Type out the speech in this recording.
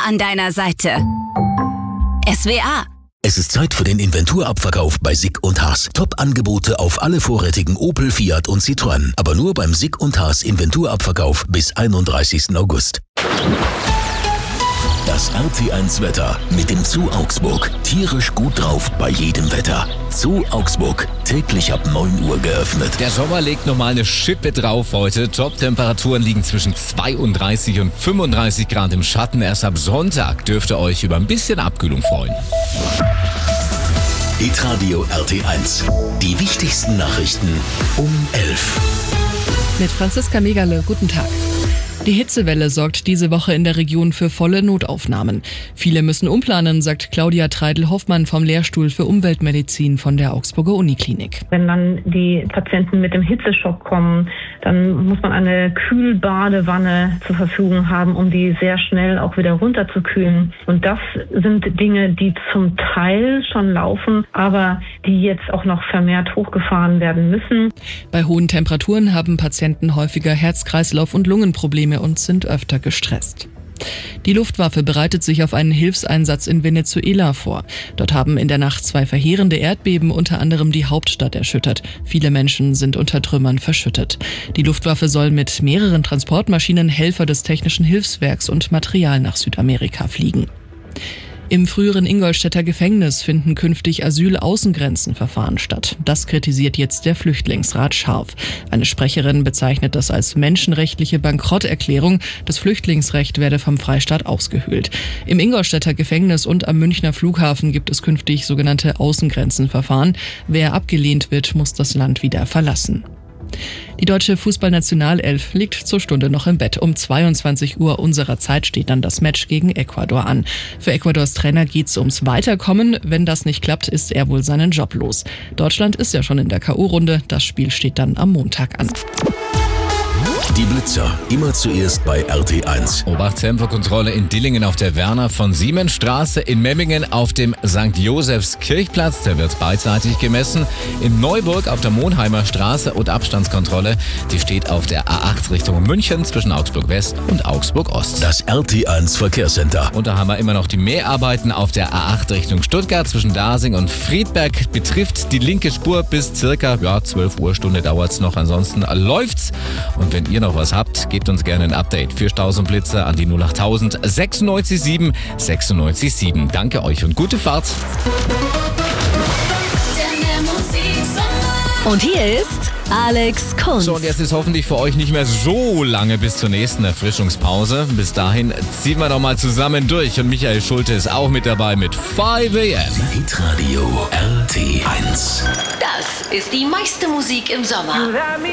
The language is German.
an deiner Seite. SWA. Es ist Zeit für den Inventurabverkauf bei Sick & Haas. Top-Angebote auf alle vorrätigen Opel, Fiat und Citroën. Aber nur beim Sick & Haas Inventurabverkauf bis 31. August. Das RT1 Wetter mit dem Zoo Augsburg. Tierisch gut drauf bei jedem Wetter. Zoo Augsburg. Täglich ab 9 Uhr geöffnet. Der Sommer legt nochmal eine Schippe drauf heute. Top-Temperaturen liegen zwischen 32 und 35 Grad im Schatten. Erst ab Sonntag dürft ihr euch über ein bisschen Abkühlung freuen. Hitradio RT1. Die wichtigsten Nachrichten um 11. Mit Franziska Megale, guten Tag. Die Hitzewelle sorgt diese Woche in der Region für volle Notaufnahmen. Viele müssen umplanen, sagt Claudia Treidel-Hoffmann vom Lehrstuhl für Umweltmedizin von der Augsburger Uniklinik. Wenn dann die Patienten mit dem Hitzeschock kommen, dann muss man eine Kühlbadewanne zur Verfügung haben, um die sehr schnell auch wieder runterzukühlen. Und das sind Dinge, die zum Teil schon laufen, aber die jetzt auch noch vermehrt hochgefahren werden müssen. Bei hohen Temperaturen haben Patienten häufiger Herz-Kreislauf- und Lungenprobleme und sind öfter gestresst. Die Luftwaffe bereitet sich auf einen Hilfseinsatz in Venezuela vor. Dort haben in der Nacht 2 verheerende Erdbeben unter anderem die Hauptstadt erschüttert. Viele Menschen sind unter Trümmern verschüttet. Die Luftwaffe soll mit mehreren Transportmaschinen Helfer des Technischen Hilfswerks und Material nach Südamerika fliegen. Im früheren Ingolstädter Gefängnis finden künftig Asylaußengrenzenverfahren statt. Das kritisiert jetzt der Flüchtlingsrat scharf. Eine Sprecherin bezeichnet das als menschenrechtliche Bankrotterklärung. Das Flüchtlingsrecht werde vom Freistaat ausgehöhlt. Im Ingolstädter Gefängnis und am Münchner Flughafen gibt es künftig sogenannte Außengrenzenverfahren. Wer abgelehnt wird, muss das Land wieder verlassen. Die deutsche Fußballnationalelf liegt zur Stunde noch im Bett. Um 22 Uhr unserer Zeit steht dann das Match gegen Ecuador an. Für Ecuadors Trainer geht's ums Weiterkommen. Wenn das nicht klappt, ist er wohl seinen Job los. Deutschland ist ja schon in der K.O.-Runde. Das Spiel steht dann am Montag an. Die Blitzer. Immer zuerst bei RT1. Obacht, Tempokontrolle in Dillingen auf der Werner-von-Siemens-Straße, in Memmingen auf dem St. Josefs-Kirchplatz, der wird beidseitig gemessen, in Neuburg auf der Monheimer Straße und Abstandskontrolle, die steht auf der A8 Richtung München zwischen Augsburg-West und Augsburg-Ost. Das RT1 Verkehrscenter. Und da haben wir immer noch die Mehrarbeiten auf der A8 Richtung Stuttgart zwischen Dasing und Friedberg, betrifft die linke Spur bis circa 12 Uhr Stunde dauert's noch, ansonsten läuft's. Und wenn ihr noch was habt, gebt uns gerne ein Update für Staus und Blitze an die 08000 96 7 96 7. Danke euch und gute Fahrt. Und hier ist Alex Kunz. So, und jetzt ist hoffentlich für euch nicht mehr so lange bis zur nächsten Erfrischungspause. Bis dahin ziehen wir doch mal zusammen durch. Und Michael Schulte ist auch mit dabei mit 5 AM. Hitradio RT1. Das ist die meiste Musik im Sommer.